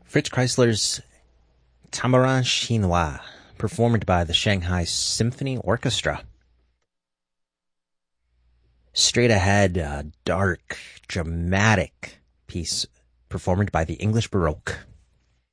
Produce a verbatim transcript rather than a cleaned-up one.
Fritz Kreisler's Tamarin Chinois, performed by the Shanghai Symphony Orchestra. Straight ahead, a dark, dramatic piece performed by the English Baroque.